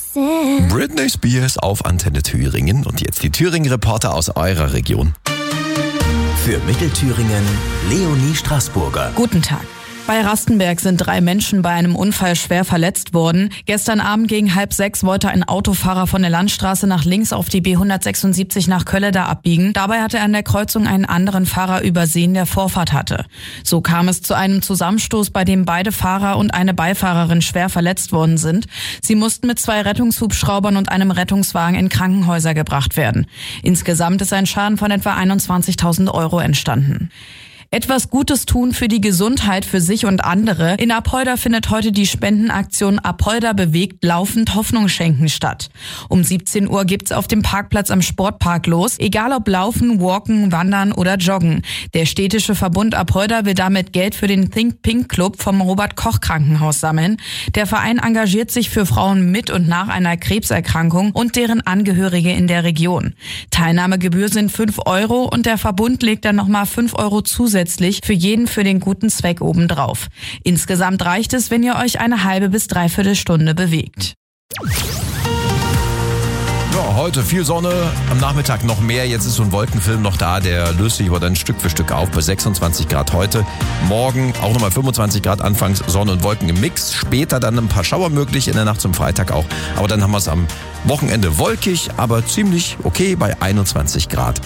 Britney Spears auf Antenne Thüringen und jetzt die Thüringen-Reporter aus eurer Region. Für Mittelthüringen Leonie Straßburger. Guten Tag. Bei Rastenberg sind 3 Menschen bei einem Unfall schwer verletzt worden. Gestern Abend gegen 5:30 wollte ein Autofahrer von der Landstraße nach links auf die B176 nach Kölleda abbiegen. Dabei hatte er an der Kreuzung einen anderen Fahrer übersehen, der Vorfahrt hatte. So kam es zu einem Zusammenstoß, bei dem beide Fahrer und eine Beifahrerin schwer verletzt worden sind. Sie mussten mit 2 Rettungshubschraubern und einem Rettungswagen in Krankenhäuser gebracht werden. Insgesamt ist ein Schaden von etwa 21.000 Euro entstanden. Etwas Gutes tun für die Gesundheit für sich und andere. In Apolda findet heute die Spendenaktion Apolda bewegt laufend Hoffnung schenken statt. Um 17 Uhr gibt's auf dem Parkplatz am Sportpark los, egal ob Laufen, Walken, Wandern oder Joggen. Der städtische Verbund Apolda will damit Geld für den Think Pink Club vom Robert-Koch-Krankenhaus sammeln. Der Verein engagiert sich für Frauen mit und nach einer Krebserkrankung und deren Angehörige in der Region. Teilnahmegebühr sind 5 Euro und der Verbund legt dann nochmal 5 Euro zusätzlich für jeden für den guten Zweck obendrauf. Insgesamt reicht es, wenn ihr euch eine halbe bis dreiviertel Stunde bewegt. Ja, heute viel Sonne, am Nachmittag noch mehr. Jetzt ist so ein Wolkenfilm noch da, der löst sich aber dann Stück für Stück auf bei 26 Grad heute. Morgen auch nochmal 25 Grad, anfangs Sonne und Wolken im Mix. Später dann ein paar Schauer möglich, in der Nacht zum Freitag auch. Aber dann haben wir es am Wochenende wolkig, aber ziemlich okay bei 21 Grad.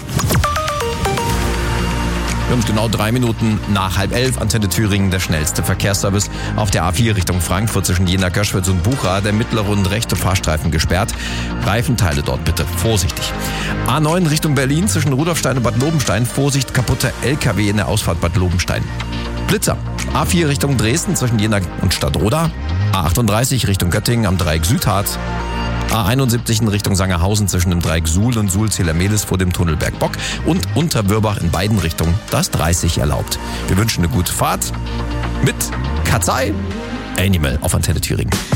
Wir haben genau 3 Minuten nach 10:30, Antenne Thüringen, der schnellste Verkehrsservice. Auf der A4 Richtung Frankfurt zwischen Jena, Göschwitz und Bucha, der mittlere und rechte Fahrstreifen gesperrt. Reifenteile dort bitte vorsichtig. A9 Richtung Berlin zwischen Rudolfstein und Bad Lobenstein, Vorsicht, kaputter LKW in der Ausfahrt Bad Lobenstein. Blitzer, A4 Richtung Dresden zwischen Jena und Stadtroda. A38 Richtung Göttingen am Dreieck Südharz. A71 in Richtung Sangerhausen zwischen dem Dreieck Suhl und Suhl-Zielermehlis vor dem Tunnel Bergbock und Unterwürbach in beiden Richtungen, da ist 30 erlaubt. Wir wünschen eine gute Fahrt mit Katzei Animal auf Antenne Thüringen.